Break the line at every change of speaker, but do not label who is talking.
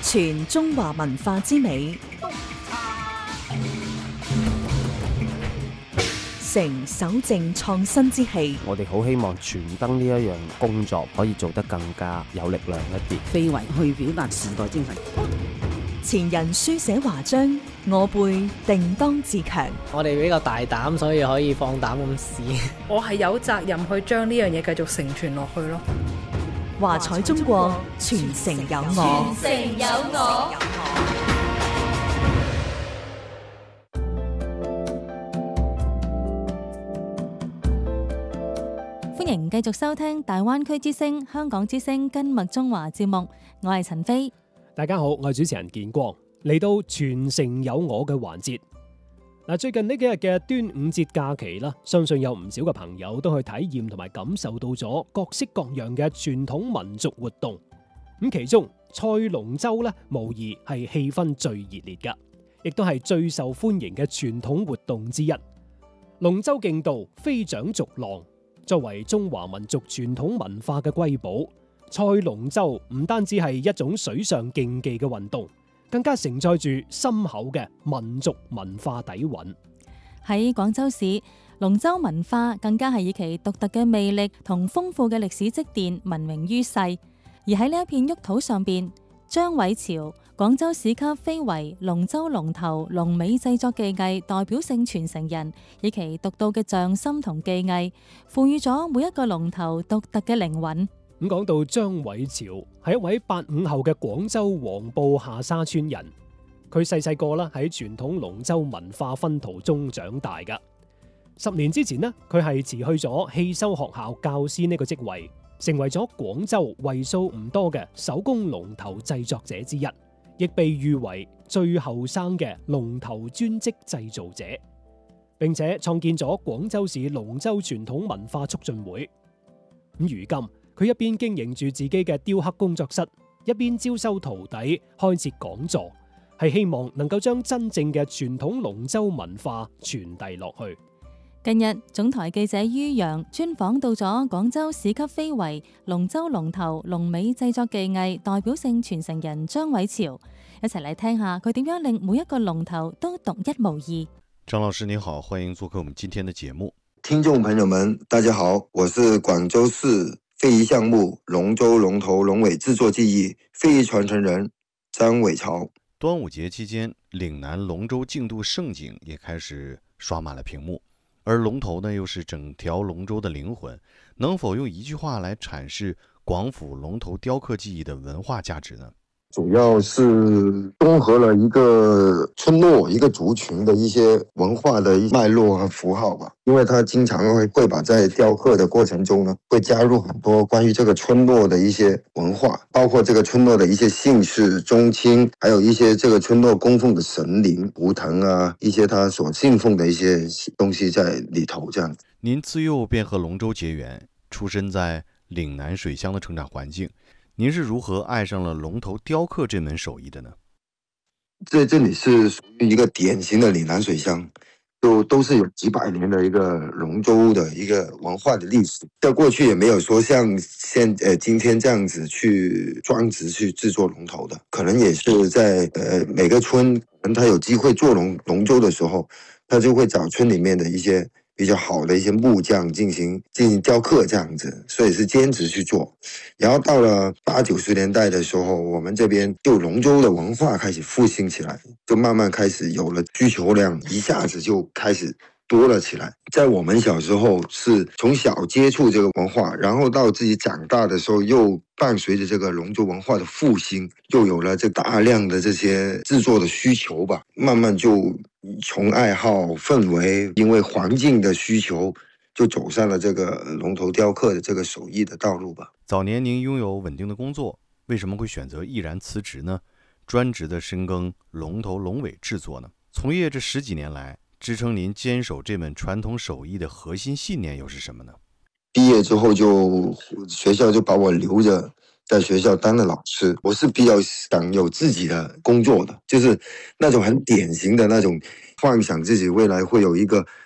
傳中華文化之美，成守正創新之氣。
我哋好希望傳燈呢一樣工作可以做得更加有力量一啲，
非遺去表達時代精神。
前人書寫華章，我輩定當自強。
我哋比較大膽，所以可以放膽咁試。
我係有責任去將呢樣嘢繼續承傳落去咯。
華彩中國，傳承有我。
傳承有我。
歡迎繼續收聽大灣區之聲、香港之聲跟麥中華節目，我係陳飛。
大家好，我係主持人建國，嚟到傳承有我嘅環節。最近呢幾日嘅端午節假期啦，相信有唔少嘅朋友都去體驗同埋感受到咗各式各樣嘅傳統民族活動。咁其中賽龍舟咧，無疑係氣氛最熱烈噶，亦都係最受歡迎嘅傳統活動之一。龍舟競渡飛槳逐浪，作為中華民族傳統文化嘅瑰寶，賽龍舟唔單止係一種水上競技嘅運動，更加承載住深厚嘅民族文化底蘊。
喺廣州市，龍舟文化更加係以其獨特嘅魅力同豐富嘅歷史積澱聞名於世。而喺呢一片沃土上邊，張偉潮廣州市級非遺龍舟龍頭龍尾製作技藝代表性傳承人，以其獨到嘅匠心同技藝，賦予咗每一個龍頭獨特嘅靈魂。
咁講到張偉潮，係一位85後嘅廣州黃埔下沙村人。佢細個啦喺傳統龍舟文化熏陶中長大噶。10年之前呢，佢係辭去咗汽修學校教師呢個職位，成為咗廣州為數唔多嘅手工龍頭製作者之一，亦被譽為最後生嘅龍頭專職製造者，並且創建咗廣州市龍舟傳統文化促進會。咁如今，佢一邊經營住自己嘅雕刻工作室，一邊招收徒弟，開設講座，係希望能夠將真正嘅傳統龍舟文化傳遞落去。
近日，總台記者于洋專訪到咗廣州市級非遺龍舟龍頭龍尾製作技藝代表性傳承人張偉潮，一齊嚟聽下佢點樣令每一個龍頭都獨一無二。
張老師你好，歡迎做客我們今天的節目。
聽眾朋友們大家好，我是廣州市非遺項目龍舟龍頭龍尾製作技藝非遺傳承人張偉潮。
端午節期間，嶺南龍舟競渡盛景也開始刷滿了屏幕，而龍頭呢又是整條龍舟的靈魂，能否用一句話來闡釋廣府龍頭雕刻技藝的文化價值呢？
主要是綜合了一個村落一個族群的一些文化的脈絡和符號吧，因為它經常會把在雕刻的過程中呢，會加入很多關於這個村落的一些文化，包括這個村落的一些姓氏、宗親，還有一些這個村落供奉的神靈、圖騰啊，一些他所信奉的一些東西在裏頭。這樣，
您自幼便和龍舟結緣，出身在嶺南水鄉的成長環境。您是如何愛上了龍頭雕刻這門手藝的呢？
這裏是屬於一個典型的嶺南水鄉，都是有幾百年的一個龍舟的一個文化的歷史。在過去也沒有說像今天這樣子去專職去製作龍頭的，可能也是在每個村，可能他有機會做龍舟的時候，他就會找村裏面的一些比較好的一些木匠進行雕刻這樣子，所以是兼職去做。然後到了80、90年代的時候，我們這邊就龍舟的文化開始復興起來，就慢慢開始有了需求量，一下子就開始多了起來。在我們小時候是從小接觸這個文化，然後到自己長大的時候，又伴隨着這個龍舟文化的復興，又有了這大量的這些製作的需求吧，慢慢就從愛好氛圍，因為環境的需求，就走上了這個龍頭雕刻的這個手藝的道路吧。
早年您擁有穩定的工作，為什麼會選擇毅然辭職呢？專職的深耕龍頭龍尾製作呢？從業這10幾年來，支撐您堅守這門傳統手藝的核心信念又是什麼呢？
畢業之後就學校就把我留着，在學校當了老師。我是比較想有自己的工作的，就是那種很典型的那種幻想自己未來會有一個